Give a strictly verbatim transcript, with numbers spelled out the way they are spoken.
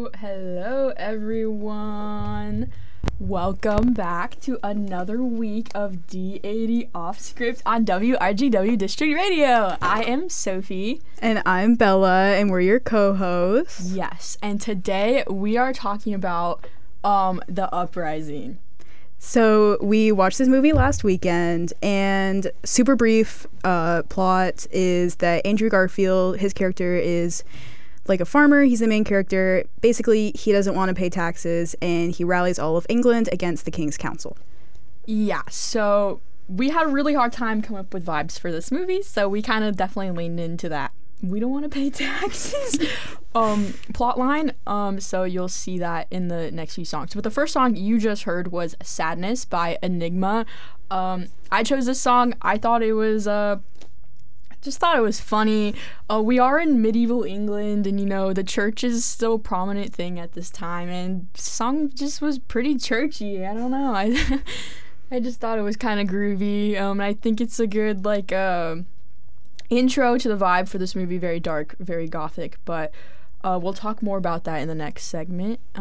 Hello, everyone. Welcome back to another week of D eighty Off Script on W R G W District Radio. I am Sophie. And I'm Bella, and we're your co-hosts. Yes, and today we are talking about um The Uprising. So we watched this movie last weekend, and super brief uh, plot is that Andrew Garfield, his character is like a farmer. He's the main character. Basically, he doesn't want to pay taxes, and he rallies all of England against the King's Council. Yeah, so we had a really hard time coming up with vibes for this movie, so we kind of definitely leaned into that. We don't want to pay taxes um, plot line, um, so you'll see that in the next few songs. But the first song you just heard was Sadness by Enigma. Um, I chose this song. I thought it was... Uh, just thought it was funny. Uh, we are in medieval England, and you know the church is still a prominent thing at this time, and song just was pretty churchy. I don't know. I I just thought it was kind of groovy. Um, I think it's a good like uh, intro to the vibe for this movie. Very dark, very gothic, but uh, we'll talk more about that in the next segment.